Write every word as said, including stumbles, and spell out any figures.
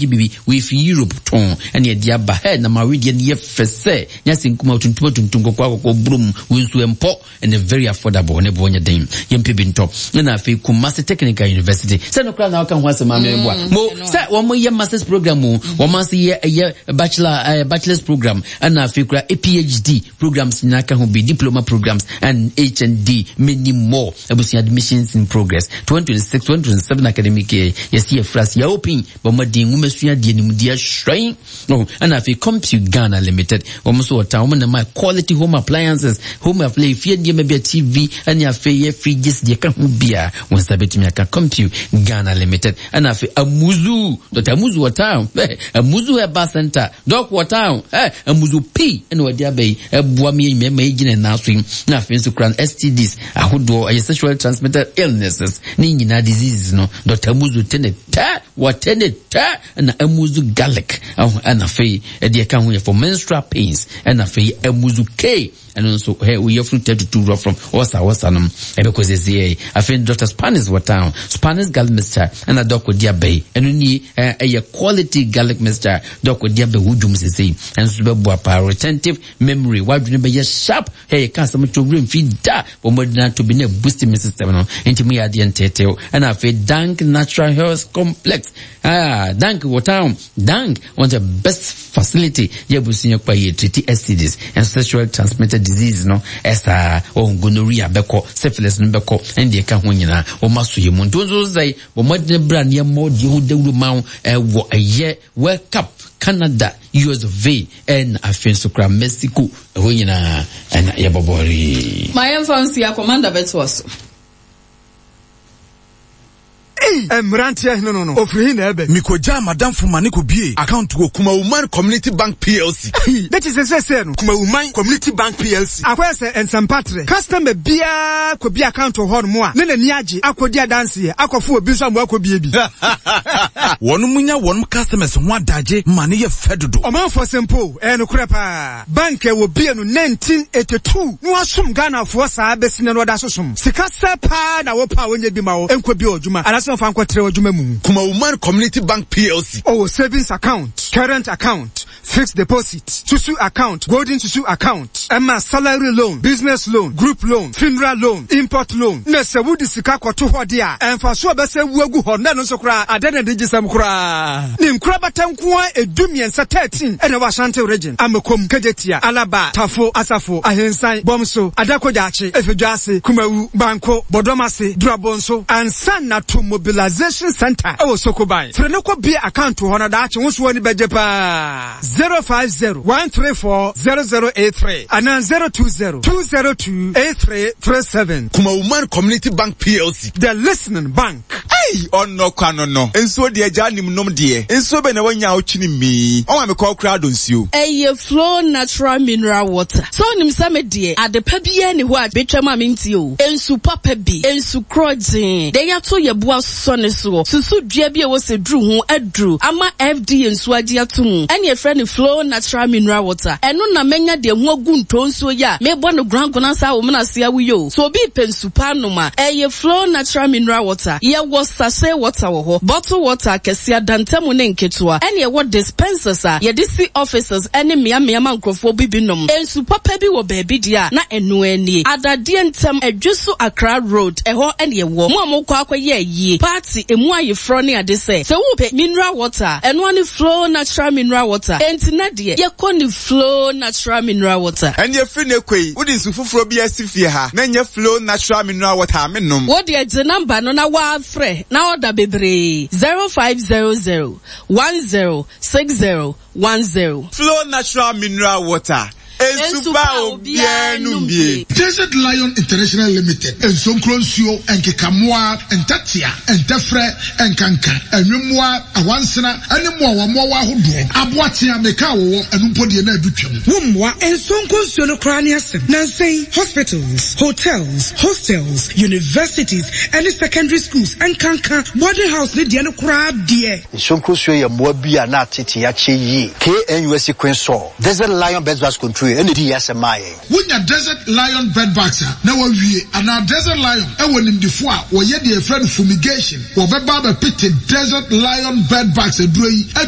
G B we fi Europe ton and ye dia ba head na Meridian ye fese nyase nkuma tuntum tuntum kokwa kokwa brum winsu empo and very affordable ne bo nya den yempe binto na afi Kumasi Technical University se no kra na aka ho asema membo mo se wo mo ye masters program wo ma se ye ye bachelor uh, bachelor's program and afi kra a PhD programs na aka ho be diploma programs and H and D many more abusi admissions in progress twenty twenty-six twenty twenty-seven academic year yes here fras ya open but mo din ngumesua de ni dia shrine no and afi Compute Ghana Limited wo mo so wata wo na my quality home appliances home apply fie de me be T V and ya fe ye fridges de ka ho bia won sabeti me aka Compute Ghana Limited and afi Amuzu Doctor Amuzu wata Amuzu Herbal Center doc wata eh Amuzu P and wadi abai ebua me me me gine na so na afi so kran S T Ds ahodo a sexually transmitted illnesses ni nyina diseases no Doctor Amuzu teneta wateneta na Amuzu garlic and afi e de ka ho for menstrual pains and afi Amuzu K and also hey we have fruit to two from wasa wasa nam e because is here afi Doctor Spanish wata Spanish garlic mixture and a doc dia bay and ni a quality garlic mixture doc dia be wudum se say and so be boa pa retentive memory wadwene be sharp hey can some to room feed da but modern to be na boosting system no into me ade entetel and afi Dank Natural Health Complex ah Dank wata Dank one the best facility ye businya kwa ye treat S T Ds and sexually transmitted disease no esa o gonorrhea beko syphilis no beko and de ka ho nyina o maso ye mu ntonzo zai bo modern brand ye mo di hu dawru ma e wo eye World Cup Canada U S of A and afenso kra Mexico ho nyina and ye bobori my fancy ya commander betwas Emrantia no no no ofri na ebe mikoja madam fuma ne ko bie account go Kuma Woman Community Bank P L C that is say say no Kuma Woman Community Bank P L C akwese ensempatre customer bia ko bia account ho no mo a ne nani age akodi dance ye akofo obi so amwa ko bie bi wonu munya wonu customers ho adaje ma ne ye fedodo o man for simple e no kure pa bank e wo bie no nineteen eighty-two no asum Ghana for sa besine no da sosum sika sepa na wo pa wonye bi ma wo enko bi odjuma alaso fa nko tre odjuma mu Kuma Woman Community Bank P L C oh savings account current account fixed deposit susu account golden susu account emma salary loan business loan group loan funeral loan import loan na se wudi sika kwato hode a emfa so be se wuagu ho na no so kra adana de gisam kra ni nkra batanko a edumiensa thirteen ene wa Ashanti region amekom kejetia alaba tafo asafo ahensan bomso adakojache efedwase kumawu banko bodomase durabonso ansan na to mobilization center e wo sokoban freneko bi account ho na da ache wo so ni beje pa zero five zero one three four zero zero eight three and zero two zero two zero two eight three three seven Kuma Woman Community Bank P L C the listening bank hey on no kwano no enso de agya nim nom de enso be na wanya ochini mi on me call crowd nsuo eh Flow Natural Mineral Water so nim same de adepa bia ne ho a betwam aminti o ensu papa bi ensu krojin de yato ye boa so ne so susu dua bi e wo se dru ho adru ama F D ensu agi ato mu ene e friend Flow Natural Mineral Water eno na menya de ho agu ntonso ya me bo no grankona sa wo na se awo so bi pensu pa no ma eh Flow Natural Mineral Water ye wo sase water wo ho bottle water kese adantamu ne nketua ene ye wo dispensers a ye D C officers ene mia mia mankrofo bibinom ensu papa bi wo baabi dia na enu ani adade ntem adwusu Accra Road eho ene ye wo mo amokwa akwaye ayie party emu ayefro ne ade se se wo pe mineral water eno ani Flow Natural Mineral Water entina de ye koni Flow Natural Mineral Water ene ye fi ne kwei wodi nsu fufuro bi asifie ha na nye Flow Natural Mineral Water menom wo de je number no na wa frɛ na order bebre zero five zero zero one zero six zero one zero Flow Natural Mineral Water Ensupa obianumbi Desert Lion International Limited Ensonkronsuo enkekamoa entatia entefre enkanka enwemmoa awansena enemmoa wamoa ahodo aboatia meka wo enumpodie na adutwam wommoa ensonkronsuo no krania sem nansei hospitals hotels hostels universities and secondary schools enkanka boarding house ne die no kra die ensonkronsuo ye moa bia na atete ya cheyi K N U S Queenso Desert Lion Bed Bags Control and the S M I. When your Desert Lion bed bags now we and our Desert Lion e wonim defo a wo ye de friend fumigation wo be ba be pit Desert Lion bed bags aduro yi